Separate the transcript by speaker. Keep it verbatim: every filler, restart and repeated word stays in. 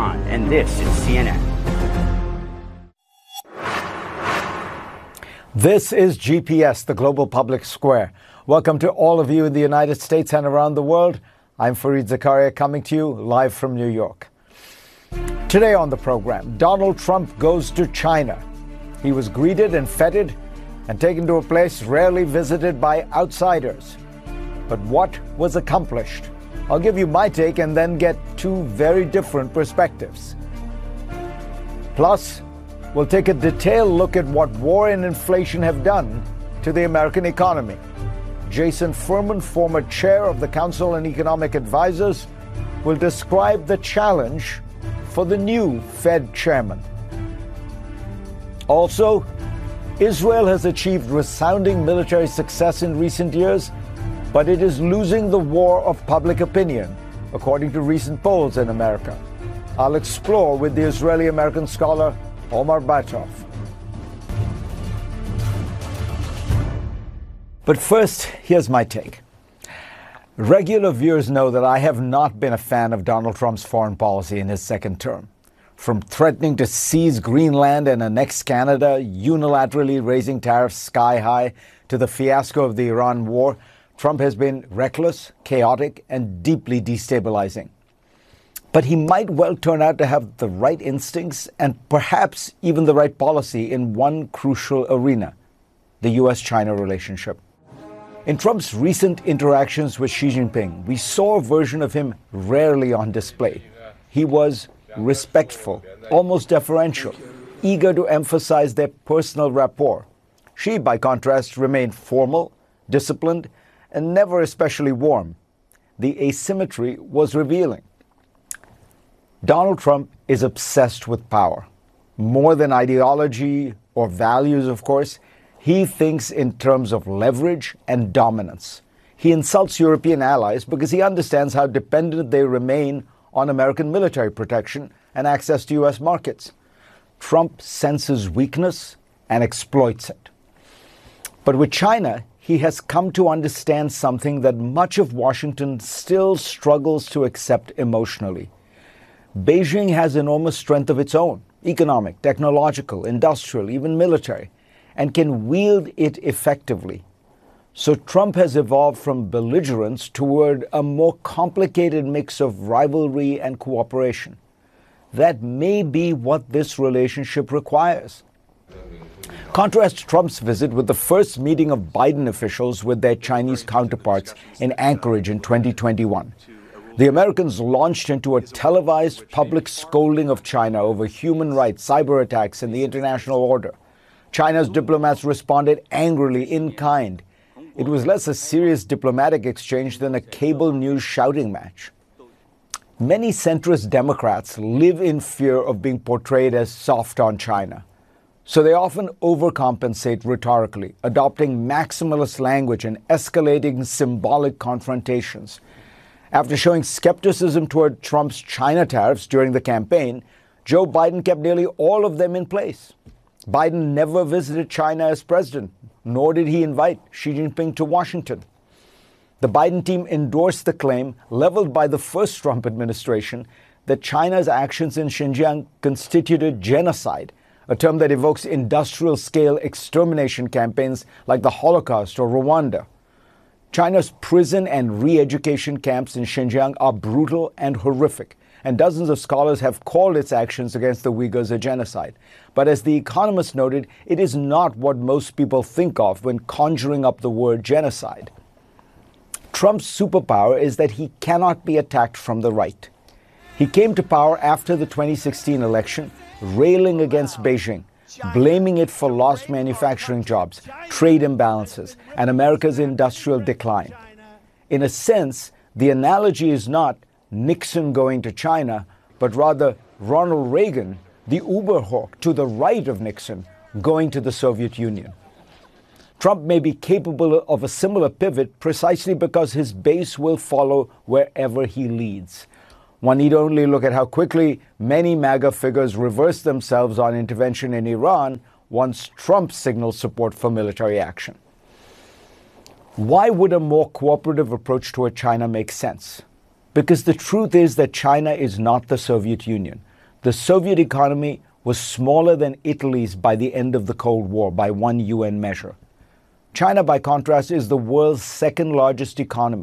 Speaker 1: Iran, and this is C N N.
Speaker 2: This is G P S, the Global Public Square. Welcome to all of you in the United States and around the world. I'm Fareed Zakaria, coming to you live from New York. Today on the program, Donald Trump goes to China. He was greeted and feted and taken to a place rarely visited by outsiders. But what was accomplished? I'll give you my take and then get two very different perspectives. Plus, we'll take a detailed look at what war and inflation have done to the American economy. Jason Furman, former chair of the Council on Economic Advisors, will describe the challenge for the new Fed chairman. Also, Israel has achieved resounding military success in recent years, but it is losing the war of public opinion, according to recent polls in America. I'll explore with the Israeli-American scholar Omar Batov. But first, here's my take. Regular viewers know that I have not been a fan of Donald Trump's foreign policy in his second term. From threatening to seize Greenland and annex Canada, unilaterally raising tariffs sky high, to the fiasco of the Iran war, Trump has been reckless, chaotic, and deeply destabilizing. But he might well turn out to have the right instincts and perhaps even the right policy in one crucial arena, the U S China relationship. In Trump's recent interactions with Xi Jinping, we saw a version of him rarely on display. He was respectful, almost deferential, eager to emphasize their personal rapport. Xi, by contrast, remained formal, disciplined, and never especially warm. The asymmetry was revealing. Donald Trump is obsessed with power. More than ideology or values, of course, he thinks in terms of leverage and dominance. He insults European allies because he understands how dependent they remain on American military protection and access to U S markets. Trump senses weakness and exploits it. But with China, he has come to understand something that much of Washington still struggles to accept emotionally. Beijing has enormous strength of its own, economic, technological, industrial, even military, and can wield it effectively. So Trump has evolved from belligerence toward a more complicated mix of rivalry and cooperation. That may be what this relationship requires. Contrast Trump's visit with the first meeting of Biden officials with their Chinese counterparts in Anchorage in twenty twenty-one. The Americans launched into a televised public scolding of China over human rights, cyber attacks, and the international order. China's diplomats responded angrily in kind. It was less a serious diplomatic exchange than a cable news shouting match. Many centrist Democrats live in fear of being portrayed as soft on China. So they often overcompensate rhetorically, adopting maximalist language and escalating symbolic confrontations. After showing skepticism toward Trump's China tariffs during the campaign, Joe Biden kept nearly all of them in place. Biden never visited China as president, nor did he invite Xi Jinping to Washington. The Biden team endorsed the claim, leveled by the first Trump administration, that China's actions in Xinjiang constituted genocide, a term that evokes industrial-scale extermination campaigns like the Holocaust or Rwanda. China's prison and re-education camps in Xinjiang are brutal and horrific, and dozens of scholars have called its actions against the Uyghurs a genocide. But as The Economist noted, it is not what most people think of when conjuring up the word genocide. Trump's superpower is that he cannot be attacked from the right. He came to power after the twenty sixteen election, railing against Beijing, blaming it for lost manufacturing jobs, trade imbalances, and America's industrial decline. In a sense, the analogy is not Nixon going to China, but rather Ronald Reagan, the Uber hawk to the right of Nixon, going to the Soviet Union. Trump may be capable of a similar pivot precisely because his base will follow wherever he leads. One need only look at how quickly many MAGA figures reversed themselves on intervention in Iran once Trump signaled support for military action. Why would a more cooperative approach toward China make sense? Because the truth is that China is not the Soviet Union. The Soviet economy was smaller than Italy's by the end of the Cold War by one U N measure. China, by contrast, is the world's second largest economy.